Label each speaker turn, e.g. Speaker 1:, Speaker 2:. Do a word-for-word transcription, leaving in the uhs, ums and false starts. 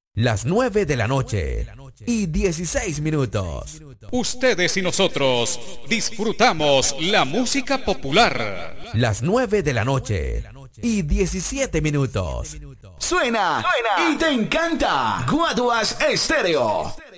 Speaker 1: Las nueve de la noche y dieciséis minutos.
Speaker 2: Ustedes y nosotros disfrutamos la música popular.
Speaker 1: Las nueve de la noche y diecisiete minutos.
Speaker 3: Suena, Suena. y te encanta. Guaduas Estéreo.